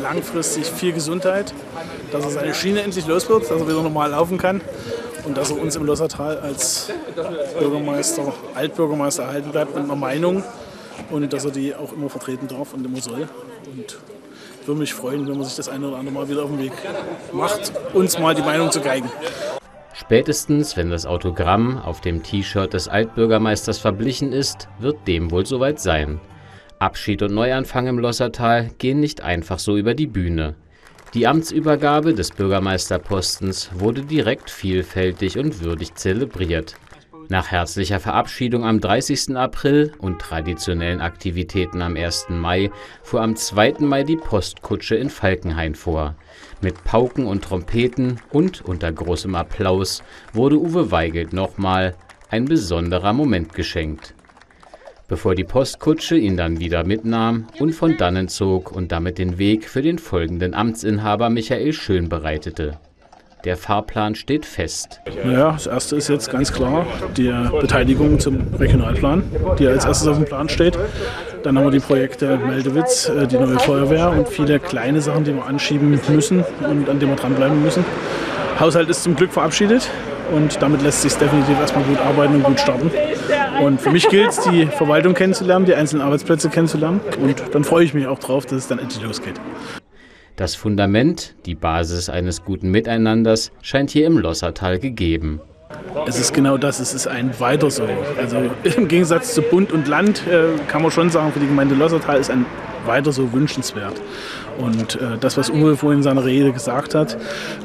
langfristig viel Gesundheit, dass er seine Schiene endlich los wird, dass er wieder normal laufen kann und dass er uns im Lossertal als Bürgermeister, Altbürgermeister erhalten bleibt mit einer Meinung und dass er die auch immer vertreten darf und immer soll. Und ich würde mich freuen, wenn man sich das eine oder andere Mal wieder auf den Weg macht, uns mal die Meinung zu geigen. Spätestens, wenn das Autogramm auf dem T-Shirt des Altbürgermeisters verblichen ist, wird dem wohl soweit sein. Abschied und Neuanfang im Lossertal gehen nicht einfach so über die Bühne. Die Amtsübergabe des Bürgermeisterpostens wurde direkt vielfältig und würdig zelebriert. Nach herzlicher Verabschiedung am 30. April und traditionellen Aktivitäten am 1. Mai fuhr am 2. Mai die Postkutsche in Falkenhain vor. Mit Pauken und Trompeten und unter großem Applaus wurde Uwe Weigelt nochmal ein besonderer Moment geschenkt. Bevor die Postkutsche ihn dann wieder mitnahm und von dannen zog und damit den Weg für den folgenden Amtsinhaber Michael Schön bereitete. Der Fahrplan steht fest. Naja, das erste ist jetzt ganz klar die Beteiligung zum Regionalplan, die als erstes auf dem Plan steht. Dann haben wir die Projekte Meldewitz, die neue Feuerwehr und viele kleine Sachen, die wir anschieben müssen und an denen wir dranbleiben müssen. Haushalt ist zum Glück verabschiedet und damit lässt sich definitiv erstmal gut arbeiten und gut starten. Und für mich gilt es, die Verwaltung kennenzulernen, die einzelnen Arbeitsplätze kennenzulernen und dann freue ich mich auch drauf, dass es dann endlich losgeht. Das Fundament, die Basis eines guten Miteinanders, scheint hier im Lossertal gegeben. Es ist genau das, es ist ein Weiter so. Also im Gegensatz zu Bund und Land kann man schon sagen, für die Gemeinde Lossertal ist ein Weiter so wünschenswert. Und das, was Uwe vorhin in seiner Rede gesagt hat,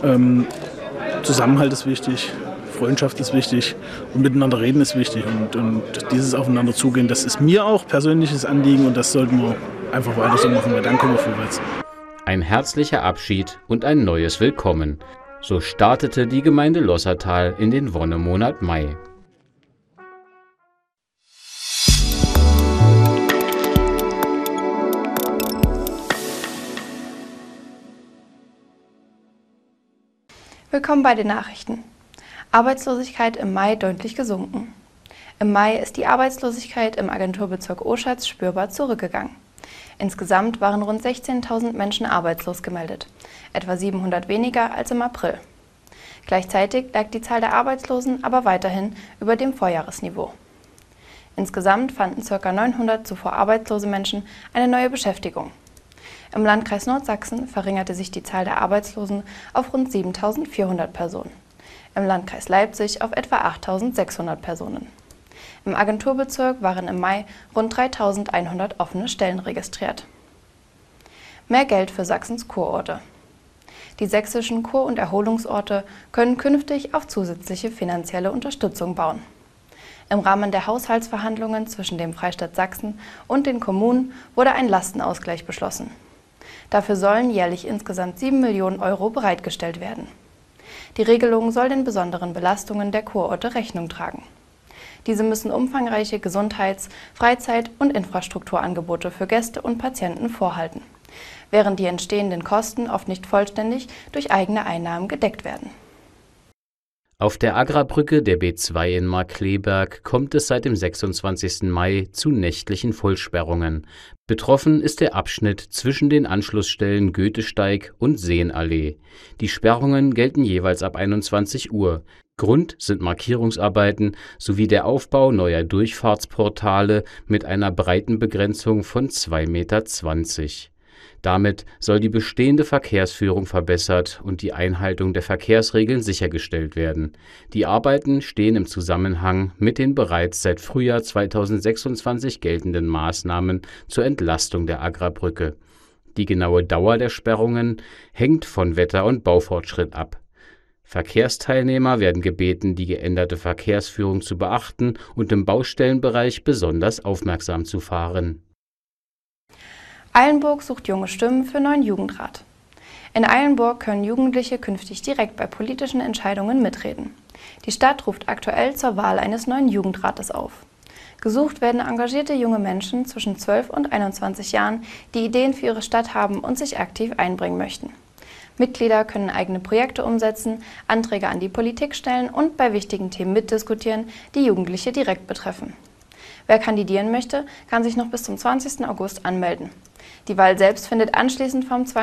Zusammenhalt ist wichtig, Freundschaft ist wichtig und miteinander reden ist wichtig. Und dieses Aufeinander zugehen, das ist mir auch persönliches Anliegen und das sollten wir einfach weiter so machen, weil dann kommen wir vorwärts. Ein herzlicher Abschied und ein neues Willkommen. So startete die Gemeinde Lossertal in den Wonnemonat Mai. Willkommen bei den Nachrichten. Arbeitslosigkeit im Mai deutlich gesunken. Im Mai ist die Arbeitslosigkeit im Agenturbezirk Oschatz spürbar zurückgegangen. Insgesamt waren rund 16.000 Menschen arbeitslos gemeldet, etwa 700 weniger als im April. Gleichzeitig lag die Zahl der Arbeitslosen aber weiterhin über dem Vorjahresniveau. Insgesamt fanden ca. 900 zuvor arbeitslose Menschen eine neue Beschäftigung. Im Landkreis Nordsachsen verringerte sich die Zahl der Arbeitslosen auf rund 7.400 Personen, im Landkreis Leipzig auf etwa 8.600 Personen. Im Agenturbezirk waren im Mai rund 3.100 offene Stellen registriert. Mehr Geld für Sachsens Kurorte. Die sächsischen Kur- und Erholungsorte können künftig auf zusätzliche finanzielle Unterstützung bauen. Im Rahmen der Haushaltsverhandlungen zwischen dem Freistaat Sachsen und den Kommunen wurde ein Lastenausgleich beschlossen. Dafür sollen jährlich insgesamt 7 Millionen Euro bereitgestellt werden. Die Regelung soll den besonderen Belastungen der Kurorte Rechnung tragen. Diese müssen umfangreiche Gesundheits-, Freizeit- und Infrastrukturangebote für Gäste und Patienten vorhalten, während die entstehenden Kosten oft nicht vollständig durch eigene Einnahmen gedeckt werden. Auf der Agrarbrücke der B2 in Markkleeberg kommt es seit dem 26. Mai zu nächtlichen Vollsperrungen. Betroffen ist der Abschnitt zwischen den Anschlussstellen Goethesteig und Seenallee. Die Sperrungen gelten jeweils ab 21 Uhr. Grund sind Markierungsarbeiten sowie der Aufbau neuer Durchfahrtsportale mit einer Breitenbegrenzung von 2,20 Meter. Damit soll die bestehende Verkehrsführung verbessert und die Einhaltung der Verkehrsregeln sichergestellt werden. Die Arbeiten stehen im Zusammenhang mit den bereits seit Frühjahr 2026 geltenden Maßnahmen zur Entlastung der Agrarbrücke. Die genaue Dauer der Sperrungen hängt von Wetter und Baufortschritt ab. Verkehrsteilnehmer werden gebeten, die geänderte Verkehrsführung zu beachten und im Baustellenbereich besonders aufmerksam zu fahren. Eilenburg sucht junge Stimmen für neuen Jugendrat. In Eilenburg können Jugendliche künftig direkt bei politischen Entscheidungen mitreden. Die Stadt ruft aktuell zur Wahl eines neuen Jugendrates auf. Gesucht werden engagierte junge Menschen zwischen 12 und 21 Jahren, die Ideen für ihre Stadt haben und sich aktiv einbringen möchten. Mitglieder können eigene Projekte umsetzen, Anträge an die Politik stellen und bei wichtigen Themen mitdiskutieren, die Jugendliche direkt betreffen. Wer kandidieren möchte, kann sich noch bis zum 20. August anmelden. Die Wahl selbst findet anschließend vom